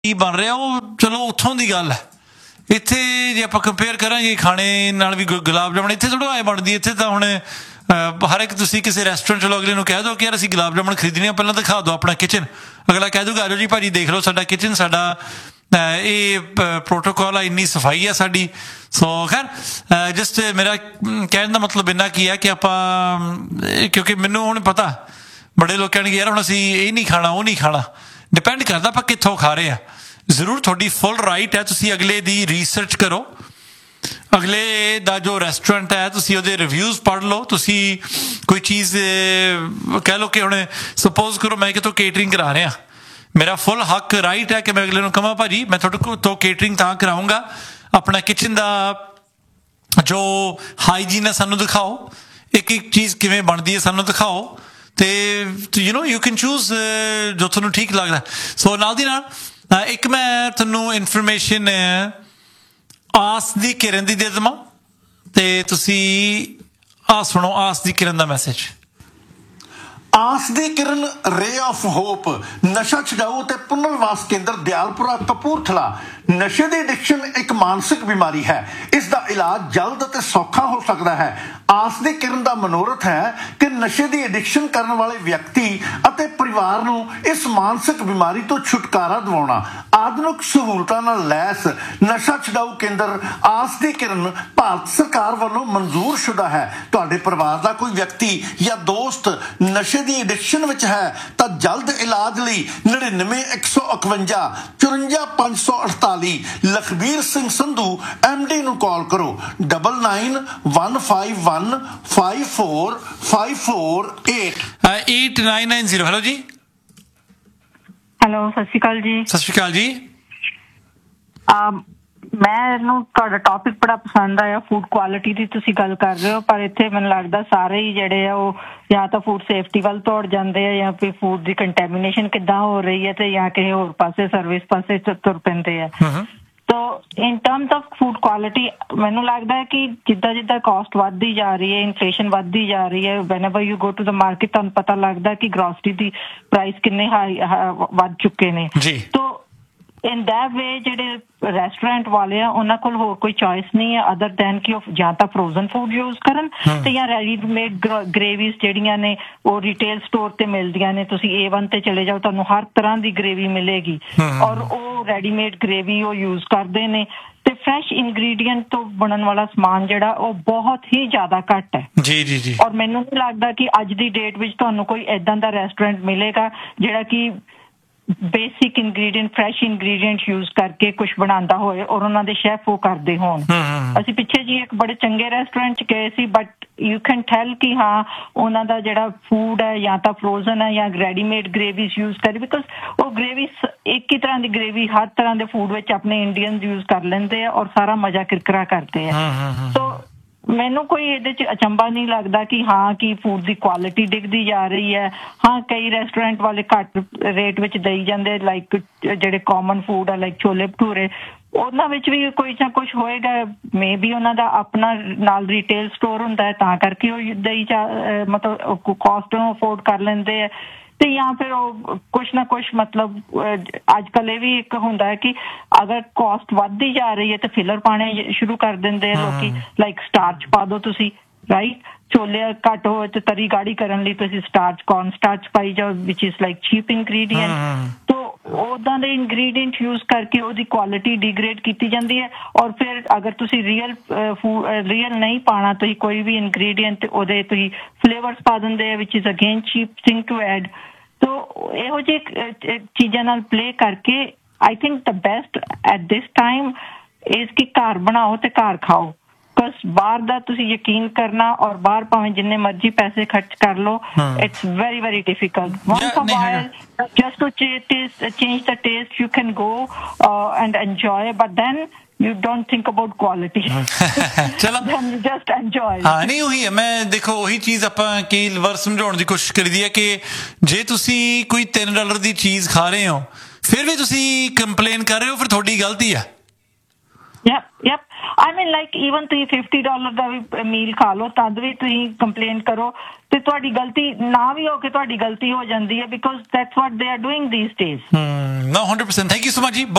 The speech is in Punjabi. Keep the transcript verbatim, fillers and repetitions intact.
ਕੀ ਬਣ ਰਿਹਾ ਉਹ ਚਲੋ ਉੱਥੋਂ ਦੀ ਗੱਲ ਹੈ। ਇੱਥੇ ਜੇ ਆਪਾਂ ਕੰਪੇਅਰ ਕਰਾਂਗੇ ਖਾਣੇ ਨਾਲ ਵੀ ਗੁਲਾਬ ਜਾਮਣ ਇੱਥੇ ਥੋੜ੍ਹਾ ਐਂ ਬਣਦੀ। ਇੱਥੇ ਤਾਂ ਹੁਣ ਹਰ ਇੱਕ ਤੁਸੀਂ ਕਿਸੇ ਰੈਸਟੋਰੈਂਟ ਚਲੋ ਅਗਲੇ ਨੂੰ ਕਹਿ ਦਿਓ ਕਿ ਯਾਰ ਅਸੀਂ ਗੁਲਾਬ ਜਾਮਣ ਖਰੀਦਣੇ ਆ, ਪਹਿਲਾਂ ਦਿਖਾ ਦਿਓ ਆਪਣਾ ਕਿਚਨ। ਅਗਲਾ ਕਹਿ ਦੂਗਾ ਆਜੋ ਜੀ ਭਾਜੀ ਦੇਖ ਲਓ ਸਾਡਾ ਕਿਚਨ, ਸਾਡਾ ਇਹ ਪ੍ਰੋਟੋਕੋਲ ਆ, ਇੰਨੀ ਸਫਾਈ ਆ ਸਾਡੀ। ਸੋ ਖੈਰ ਜਸਟ ਮੇਰਾ ਕਹਿਣ ਦਾ ਮਤਲਬ ਇੰਨਾ ਕੀ ਹੈ ਕਿ ਆਪਾਂ ਕਿਉਂਕਿ ਮੈਨੂੰ ਹੁਣ ਪਤਾ ਬੜੇ ਲੋਕ ਕਹਿਣਗੇ ਯਾਰ ਹੁਣ ਅਸੀਂ ਇਹ ਨਹੀਂ ਖਾਣਾ ਉਹ ਨਹੀਂ ਖਾਣਾ, ਡਿਪੈਂਡ ਕਰਦਾ ਆਪਾਂ ਕਿੱਥੋਂ ਖਾ ਰਹੇ ਹਾਂ। ਜ਼ਰੂਰ ਤੁਹਾਡੀ ਫੁੱਲ ਰਾਈਟ ਹੈ, ਤੁਸੀਂ ਅਗਲੇ ਦੀ ਰਿਸਰਚ ਕਰੋ, ਅਗਲੇ ਦਾ ਜੋ ਰੈਸਟੋਰੈਂਟ ਹੈ ਤੁਸੀਂ ਉਹਦੇ ਰਿਵਿਊਜ਼ ਪੜ੍ਹ ਲਓ। ਤੁਸੀਂ ਕੋਈ ਚੀਜ਼ ਕਹਿ ਲਓ ਕਿ ਹੁਣ ਸਪੋਜ਼ ਕਰੋ ਮੈਂ ਕਿਤੋਂ ਕੇਟਰਿੰਗ ਕਰਾ ਰਿਹਾ, ਮੇਰਾ ਫੁੱਲ ਹੱਕ ਰਾਈਟ ਹੈ ਕਿ ਮੈਂ ਅਗਲੇ ਨੂੰ ਕਹਾਂ ਭਾਜੀ ਮੈਂ ਤੁਹਾਡੇ ਕੋਲ ਤੋਂ ਕੇਟਰਿੰਗ ਤਾਂ ਕਰਾਊਂਗਾ, ਆਪਣਾ ਕਿਚਨ ਦਾ ਜੋ ਹਾਈਜੀਨ ਹੈ ਸਾਨੂੰ ਦਿਖਾਓ, ਇੱਕ ਇੱਕ ਚੀਜ਼ ਕਿਵੇਂ ਬਣਦੀ ਹੈ ਸਾਨੂੰ ਦਿਖਾਓ, ਅਤੇ you know you can choose ਜੋ ਤੁਹਾਨੂੰ ਠੀਕ ਲੱਗਦਾ। ਸੋ ਨਾਲ ਦੀ ਨਾਲ ਇੱਕ ਮੈਂ ਤੁਹਾਨੂੰ ਇਨਫੋਰਮੇਸ਼ਨ ਆਸ ਦੀ ਕਿਰਨ ਦੀ ਦੇ ਦੇਵਾਂ ਅਤੇ ਤੁਸੀਂ ਆਹ ਸੁਣੋ ਆਸ ਦੀ ਕਿਰਨ ਦਾ ਮੈਸੇਜ। ਆਸ ਦੀ ਕਿਰਨ ਰੇ ਆਫ ਹੋਪ ਨਸ਼ਾ ਛਡਾਊ ਅਤੇ ਪੁਨਰਵਾਸ ਕੇਂਦਰ ਦਿਆਲਪੁਰਾ ਕਪੂਰਥਲਾ। ਨਸ਼ੇ ਦੀ ਐਡਿਕਸ਼ਨ ਇੱਕ ਮਾਨਸਿਕ ਬਿਮਾਰੀ ਹੈ, ਇਸ ਦਾ ਇਲਾਜ ਜਲਦ ਅਤੇ ਸੌਖਾ ਹੋ ਸਕਦਾ ਹੈ। ਆਸ ਦੀ ਕਿਰਨ ਦਾ ਮਨੋਰਥ ਹੈ ਕਿ ਨਸ਼ੇ ਦੀ ਐਡਿਕਸ਼ਨ ਕਰਨ ਵਾਲੇ ਵਿਅਕਤੀ ਅਤੇ ਪਰਿਵਾਰ ਨੂੰ ਇਸ ਮਾਨਸਿਕ ਬਿਮਾਰੀ ਤੋਂ ਛੁਟਕਾਰਾ ਦਿਵਾਉਣਾ। ਆਧੁਨਿਕ ਸਹੂਲਤਾਂ ਨਾਲ ਲੈਸ ਨਸ਼ਾ ਛਡਾਊ ਕੇਂਦਰ ਆਸ ਦੀ ਕਿਰਨ ਭਾਰਤ ਸਰਕਾਰ ਵੱਲੋਂ ਮਨਜ਼ੂਰ ਸ਼ੁਦਾ ਹੈ। ਤੁਹਾਡੇ ਪਰਿਵਾਰ ਦਾ ਕੋਈ ਵਿਅਕਤੀ ਜਾਂ ਦੋਸਤ ਨਸ਼ੇ ਦੀ ਐਡਿਕਸ਼ਨ ਵਿੱਚ ਹੈ ਤਾਂ ਜਲਦ ਇਲਾਜ ਲਈ ਨੜਿਨਵੇਂ ਇੱਕ ਸੌ ਇਕਵੰਜਾ ਚੁਰੰਜਾ ਪੰਜ ਸੌ ਅਠਤਾਲੀ ਲਖਬੀਰ ਸਿੰਘ ਸੰਧੂ ਐਮ ਡੀ ਨੂੰ ਕਾਲ ਕਰੋ double nine one five one five four five four eight eight nine nine zero. Hello ਜੀ। ਹੈਲੋ ਸਤਿ ਸ਼੍ਰੀ ਅਕਾਲ ਜੀ। ਸਤਿ ਸ਼੍ਰੀ ਅਕਾਲ ਜੀ। ਮੈਨੂੰ ਤੁਹਾਡਾ ਟੌਪਿਕ ਬੜਾ ਪਸੰਦ ਆਇਆ, ਫੂਡ ਕੁਆਲਿਟੀ ਦੀ ਤੁਸੀਂ ਗੱਲ ਕਰ ਰਹੇ ਹੋ, ਪਰ ਇੱਥੇ ਮੈਨੂੰ ਲੱਗਦਾ ਸਾਰੇ ਹੀ ਜਿਹੜੇ ਆ ਉਹ ਜਾਂ ਤਾਂ ਫੂਡ ਸੇਫਟੀ ਵੱਲ ਦੌੜ ਜਾਂਦੇ ਆ ਜਾਂ ਫਿਰ ਫੂਡ ਦੀ ਕੰਟੈਮੀਨੇਸ਼ਨ ਕਿੱਦਾਂ ਹੋ ਰਹੀ ਹੈ ਤੇ ਜਾਂ ਕਿਸੇ ਹੋਰ ਪਾਸੇ ਸਰਵਿਸ ਪਾਸੇ ਤੁਰ ਪੈਂਦੇ ਆ। ਤੋ ਇਨ ਟਰਮਸ ਆਫ ਫੂਡ ਕੁਆਲਿਟੀ ਮੈਨੂੰ ਲੱਗਦਾ ਹੈ ਕਿ ਜਿੱਦਾਂ ਜਿੱਦਾਂ ਕਾਸਟ ਵੱਧਦੀ ਜਾ ਰਹੀ ਹੈ, ਇਨਫਲੇਸ਼ਨ ਵੱਧਦੀ ਜਾ ਰਹੀ ਹੈ, whenever you go to the market ਤੁਹਾਨੂੰ ਪਤਾ ਲੱਗਦਾ ਕਿ ਗਰੋਸਰੀ ਦੀ ਪ੍ਰਾਈਸ ਕਿੰਨੇ ਹਾਈ ਵੱਧ ਚੁੱਕੇ ਨੇ। ਤੋ ਇਨ ਦੈਟ ਵੇ ਜਿਹੜੇ ਰੈਸਟੋਰੈਂਟ ਵਾਲੇ ਆ ਉਹਨਾਂ ਕੋਲ ਹੋਰ ਕੋਈ ਚੋਇਸ ਨਹੀਂ ਹੈ ਅਦਰ ਦੈਨ ਕਿ ਉਹ ਜਾਂ ਤਾਂ ਫਰੋਜ਼ਨ ਫੂਡ ਯੂਜ਼ ਕਰਨ ਤੇ ਜਾਂ ਰੈਡੀਮੇਡ ਗ੍ਰੇਵੀਜ਼ ਜਿਹੜੀਆਂ ਨੇ ਉਹ ਰਿਟੇਲ ਸਟੋਰ ਤੇ ਮਿਲਦੀਆਂ ਨੇ। ਤੁਸੀਂ ਏ ਵਨ ਤੇ ਚਲੇ ਜਾਓ ਤੁਹਾਨੂੰ ਹਰ ਤਰ੍ਹਾਂ ਦੀ ਗ੍ਰੇਵੀ ਮਿਲੇਗੀ ਔਰ ਉਹ ਰੈਡੀਮੇਡ ਗ੍ਰੇਵੀ ਉਹ ਯੂਜ਼ ਕਰਦੇ ਨੇ ਤੇ ਫਰੈਸ਼ ਇੰਗਰੀਡੀਐਂਟ ਤੋਂ ਬਣਨ ਵਾਲਾ ਸਮਾਨ ਜਿਹੜਾ ਉਹ ਬਹੁਤ ਹੀ ਜ਼ਿਆਦਾ ਘੱਟ ਹੈ। ਜੀ ਜੀ ਜੀ। ਔਰ ਮੈਨੂੰ ਨਹੀਂ ਲੱਗਦਾ ਕਿ ਅੱਜ ਦੀ ਡੇਟ ਵਿੱਚ ਤੁਹਾਨੂੰ ਕੋਈ ਏਦਾਂ ਦਾ ਰੈਸਟੋਰੈਂਟ ਮਿਲੇਗਾ ਜਿਹੜਾ ਕਿ basic ingredient fresh ingredient use ਕਰਕੇ ਕੁਛ ਬਣਾਉਂਦਾ ਹੋਏ ਔਰ ਉਹਨਾਂ ਦੇ ਸ਼ੈਫ ਉਹ ਕਰਦੇ ਹੋਣ। ਅਸੀਂ ਪਿੱਛੇ ਜੀ ਇੱਕ ਬੜੇ ਚੰਗੇ ਰੈਸਟੋਰੈਂਟ 'ਚ ਗਏ ਸੀ ਬਟ ਯੂ ਕੈਨ ਟੈਲ ਕਿ ਹਾਂ ਉਹਨਾਂ ਦਾ ਜਿਹੜਾ ਫੂਡ ਹੈ ਜਾਂ ਤਾਂ ਫਰੋਜ਼ਨ ਹੈ ਜਾਂ ਰੈਡੀਮੇਡ ਗ੍ਰੇਵੀਜ਼ ਯੂਜ਼ ਕਰੀ ਬਿਕੋਜ਼ ਉਹ ਗ੍ਰੇਵੀ ਇੱਕ ਹੀ ਤਰ੍ਹਾਂ ਦੀ ਗ੍ਰੇਵੀ ਹਰ ਤਰ੍ਹਾਂ ਦੇ ਫੂਡ ਵਿੱਚ ਆਪਣੇ ਇੰਡੀਅਨਸ ਯੂਜ਼ ਕਰ ਲੈਂਦੇ ਆ ਔਰ ਸਾਰਾ ਮਜ਼ਾ ਕਿਰਕਰਾ ਕਰਦੇ ਆ। ਸੋ ਮੈਨੂੰ ਕੋਈ ਇਹਦੇ 'ਚ ਅਚੰਭਾ ਨਹੀਂ ਲੱਗਦਾ ਕਿ ਹਾਂ ਕਿ ਫੂਡ ਦੀ ਕੁਆਲਿਟੀ ਡਿੱਗਦੀ ਜਾ ਰਹੀ ਹੈ। ਹਾਂ ਕਈ ਰੈਸਟੋਰੈਂਟ ਵਾਲੇ ਘੱਟ ਰੇਟ ਵਿੱਚ ਦੇਈ ਜਾਂਦੇ ਲਾਈਕ ਜਿਹੜੇ ਕਾਮਨ ਫੂਡ ਆ ਲਾਈਕ ਛੋਲੇ ਭਟੂਰੇ ਉਹਨਾਂ ਵਿੱਚ ਵੀ ਕੋਈ ਨਾ ਕੁਛ ਹੋਏਗਾ। ਮੇ ਬੀ ਉਹਨਾਂ ਦਾ ਆਪਣਾ ਨਾਲ ਰਿਟੇਲ ਸਟੋਰ ਹੁੰਦਾ ਹੈ ਤਾਂ ਕਰਕੇ ਉਹ ਦਈ ਜਾ ਮਤਲਬ ਕਾਸਟ ਨੂੰ ਅਫੋਰਡ ਕਰ ਲੈਂਦੇ ਆ ਤੇ ਜਾਂ ਫਿਰ ਉਹ ਕੁਛ ਨਾ ਕੁਛ ਮਤਲਬ ਅੱਜ ਕੱਲ ਇਹ ਵੀ ਇੱਕ ਹੁੰਦਾ ਹੈ ਕਿ ਅਗਰ ਕਾਸਟ ਵੱਧਦੀ ਜਾ ਰਹੀ ਹੈ ਤੇ ਫਿਲਰ ਪਾਣੇ ਸ਼ੁਰੂ ਕਰ ਦਿੰਦੇ ਆ ਲੋਕੀ ਲਾਈਕ ਸਟਾਰਚ ਪਾ ਦਿਓ ਤੁਸੀਂ ਰਾਈਟ ਛੋਲੇ ਘੱਟ ਹੋਏ ਤੇ ਤਰੀ ਗਾੜੀ ਕਰਨ ਲਈ ਤੁਸੀਂ ਸਟਾਰਚ ਕੌਰਨ ਸਟਾਰਚ ਪਾਈ ਜਾਓ ਵਿਚ ਇਜ਼ ਲਾਈਕ ਚੀਪ ਇੰਗਰੀਡੀਐਂਟ। ਤੋ ਉੱਦਾਂ ਦੇ ਇੰਗਰੀਡੀਐਂਟ ਯੂਜ਼ ਕਰਕੇ ਉਹਦੀ ਕੁਆਲਿਟੀ ਡਿਗਰੇਡ ਕੀਤੀ ਜਾਂਦੀ ਹੈ ਔਰ ਫਿਰ ਅਗਰ ਤੁਸੀਂ ਰੀਅਲ ਫੂਡ ਰੀਅਲ ਨਹੀਂ ਪਾਉਣਾ ਤੁਸੀਂ ਕੋਈ ਵੀ ਇੰਗਰੀਡੀਐਂਟ ਤੇ ਉਹਦੇ ਤੁਸੀਂ ਫਲੇਵਰਸ ਪਾ ਦਿੰਦੇ ਆ ਵਿਚ is again cheap thing to add. ਤੋ ਇਹੋ ਜਿਹੀ ਚੀਜ਼ਾਂ ਨਾਲ ਪਲੇ ਕਰਕੇ I think the best at this time is ਕਿ ਘਰ ਬਣਾਓ ਤੇ ਘਰ ਖਾਓ। ਬਾਹਰ ਦਾ ਤੁਸੀਂ ਯਕੀਨ ਕਰਨਾ ਔਰ ਬਾਹਰ ਭਾਵੇਂ ਜਿੰਨੇ ਮਰਜ਼ੀ ਪੈਸੇ ਖਰਚ ਕਰ ਲਓ it's very very difficult once a while just to taste change the taste you can go uh, and enjoy but then you don't think about quality ਚਲੋ just enjoy। ਹਾਂ ਨਹੀਂ ਉਹੀ ਹੈ ਮੈਂ ਦੇਖੋ ਉਹੀ ਚੀਜ਼ ਆਪਾਂ ਕਈ ਵਾਰ ਸਮਝਾਉਣ ਦੀ ਕੋਸ਼ਿਸ਼ ਕਰੀਦੀ ਹੈ ਕਿ ਜੇ ਤੁਸੀਂ ਕੋਈ ਤਿੰਨ ਡਾਲਰ ਦੀ ਚੀਜ਼ ਖਾ ਰਹੇ ਹੋ ਫਿਰ ਵੀ ਤੁਸੀਂ ਕੰਪਲੇਨ ਕਰ ਰਹੇ ਹੋ ਫਿਰ ਤੁਹਾਡੀ ਗਲਤੀ ਹੈ। ਯਪ ਯਪ ਆਈ ਮੀਨ ਲਾਈਕ ਈਵਨ ਤੁਸੀਂ ਫਿਫਟੀ ਡਾਲਰ ਦਾ ਵੀ ਮੀਲ ਖਾ ਲਓ ਤਦ ਵੀ ਤੁਸੀਂ ਕੰਪਲੇਂਟ ਕਰੋ ਤੇ ਤੁਹਾਡੀ ਗਲਤੀ ਨਾ ਵੀ ਹੋ ਕੇ ਤੁਹਾਡੀ ਗਲਤੀ ਹੋ ਜਾਂਦੀ ਹੈ because that's what they are doing these days. ਨਾ one hundred percent thank you so much ਜੀ।